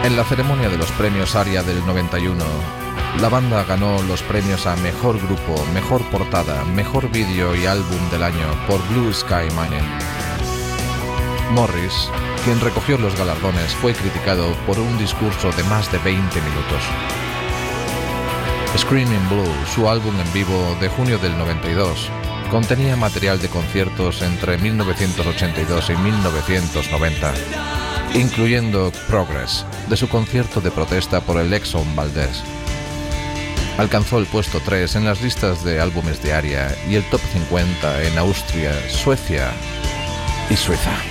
En la ceremonia de los premios ARIA del 91, la banda ganó los premios a Mejor Grupo, Mejor Portada, Mejor Vídeo y Álbum del Año por Blue Sky Mining. Morris, quien recogió los galardones, fue criticado por un discurso de más de 20 minutos. Screaming Blue, su álbum en vivo de junio del 92, contenía material de conciertos entre 1982 y 1990, incluyendo Progress, de su concierto de protesta por el Exxon Valdez. Alcanzó el puesto 3 en las listas de álbumes de ARIA y el top 50 en Austria, Suecia y Suiza.